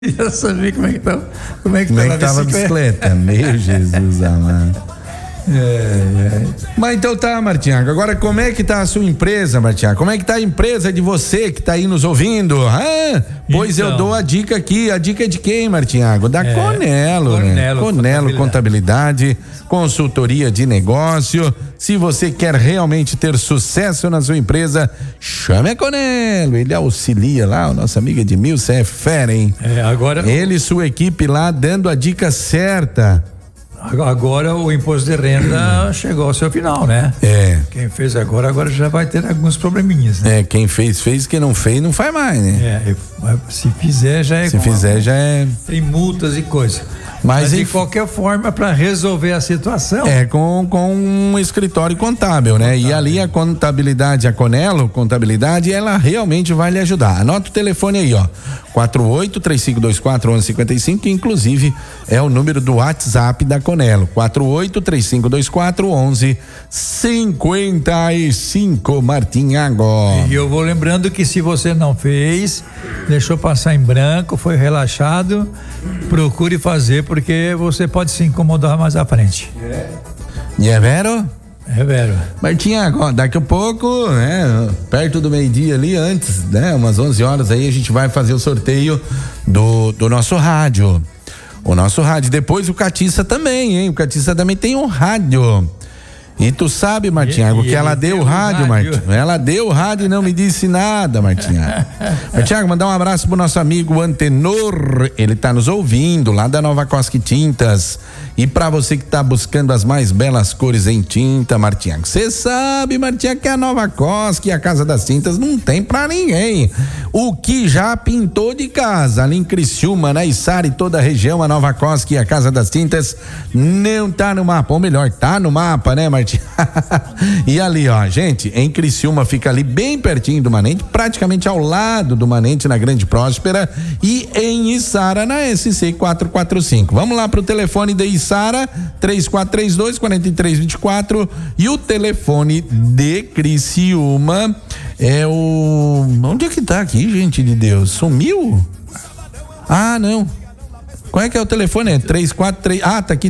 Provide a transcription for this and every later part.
Eu sabia como é que tava a bicicleta. Meu Jesus amado. Mas então tá, Martinhago, agora como é que tá a sua empresa, Martinhago? Como é que tá a empresa de você que tá aí nos ouvindo? Pois então, eu dou a dica aqui, a dica é de quem, Martinhago? Da Conelo, né? Conelo Contabilidade, consultoria de negócio. Se você quer realmente ter sucesso na sua empresa, chame a Conelo, ele auxilia lá, o nosso amigo Edmilson é fera, hein? Agora... Ele e sua equipe lá dando a dica certa. Agora o imposto de renda chegou ao seu final, né? Quem fez agora já vai ter alguns probleminhas, né? Quem fez, quem não fez, não faz mais, né? Se fizer já é... Se fizer já é... Tem multas e coisa. Mas de qualquer forma, para resolver a situação... com um escritório contábil, né? E ali a contabilidade, a Conelo Contabilidade, ela realmente vai lhe ajudar. Anota o telefone aí, ó. 48-3524-1155, que inclusive é o número do WhatsApp da Conelo. 48-3524-1155, Martinhago. E eu vou lembrando que se você não fez, deixou passar em branco, foi relaxado, procure fazer, porque você pode se incomodar mais à frente. E é vero? É vero. Martinhago, daqui a pouco, né, perto do meio-dia ali, antes, né, umas 11 horas aí, a gente vai fazer o sorteio do nosso rádio. O nosso rádio. Depois o Catiça também, hein? O Catiça também tem um rádio. E tu sabe, Martinhago, que ela deu o rádio, Martinhago. Ela deu o rádio e não me disse nada, Martinhago. Martinhago, mandar um abraço pro nosso amigo Antenor. Ele tá nos ouvindo lá da Nova Cosque Tintas. E pra você que tá buscando as mais belas cores em tinta, Martinhago, você sabe, Martinhago, que a Nova Cosque e a Casa das Tintas não tem pra ninguém. O que já pintou de casa ali em Criciúma, na Içara e toda a região, a Nova Cosque e a Casa das Tintas não tá no mapa, ou melhor, tá no mapa, né, Martinhago? E ali, ó, gente, em Criciúma fica ali bem pertinho do Manente, praticamente ao lado do Manente, na Grande Próspera, e em Içara, na SC 445. Vamos lá pro telefone de Içara, 3432-4324, e o telefone de Criciúma é o... Onde é que tá aqui, gente de Deus? Sumiu? Ah, não. Qual é que é o telefone? É 343... Ah, tá aqui,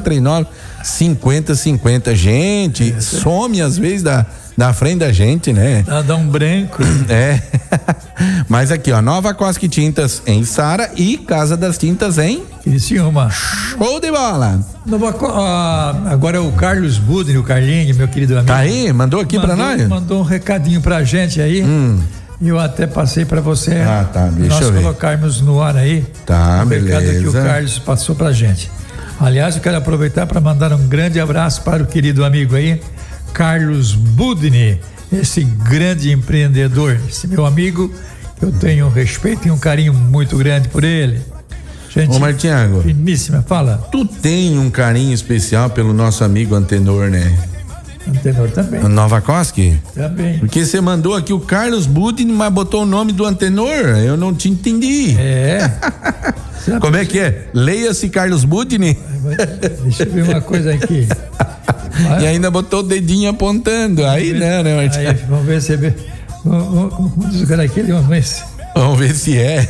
3439-5050. Gente, some às vezes da frente da gente, né? Dá um branco. Mas aqui, ó, Nova Cosque Tintas em Içara e Casa das Tintas em Criciúma. Show de bola! Agora é o Carlos Budni, o Carlinho, meu querido amigo. Tá aí? Mandou aqui pra nós? Mandou um recadinho pra gente aí. Eu até passei para você. Tá, deixa eu ver. Nós colocarmos no ar aí. Tá, beleza. O recado que o Carlos passou pra gente. Aliás, eu quero aproveitar para mandar um grande abraço para o querido amigo aí, Carlos Budni, esse grande empreendedor, esse meu amigo, eu tenho um respeito e um carinho muito grande por ele. Gente, ô Martinhago, finíssima, fala. Tu tem um carinho especial pelo nosso amigo Antenor, né? Antenor também. Nova Cosque? Também. Porque você mandou aqui o Carlos Budni, mas botou o nome do Antenor, eu não te entendi. Como é que é? Leia-se Carlos Budni? Deixa eu ver uma coisa aqui. E ainda botou o dedinho apontando, aí não, né, Martinho? Vamos ver se é. Vamos desligar aquele, vamos ver se. Vamos ver se é.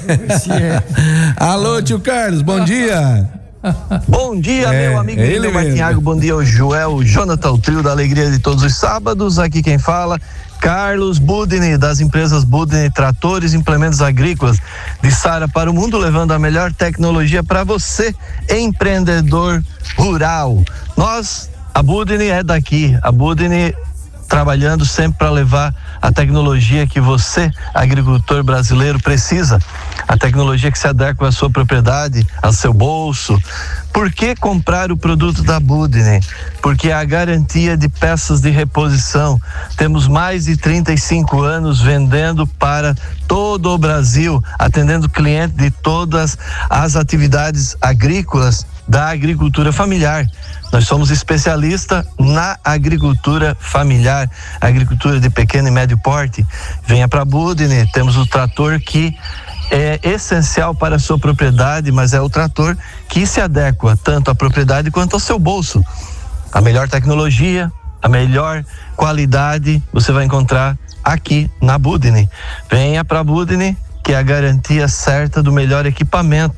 Alô, tio Carlos, bom dia. Bom dia, meu amigo Martinhago, bom dia, o Joel, Jonathan, o trio da alegria de todos os sábados. Aqui quem fala, Carlos Budni, das empresas Budni Tratores e Implementos Agrícolas de Içara para o mundo, levando a melhor tecnologia para você, empreendedor rural. A Budni é daqui, a Budni trabalhando sempre para levar a tecnologia que você, agricultor brasileiro, precisa. A tecnologia que se adequa à sua propriedade, ao seu bolso. Por que comprar o produto da Budni? Porque a garantia de peças de reposição. Temos mais de 35 anos vendendo para todo o Brasil, atendendo clientes de todas as atividades agrícolas da agricultura familiar. Nós somos especialistas na agricultura familiar, agricultura de pequeno e médio porte. Venha para a Budni, temos o trator que é essencial para a sua propriedade, mas é o trator que se adequa tanto à propriedade quanto ao seu bolso. A melhor tecnologia, a melhor qualidade você vai encontrar aqui na Budni. Venha para a Budni, que é a garantia certa do melhor equipamento.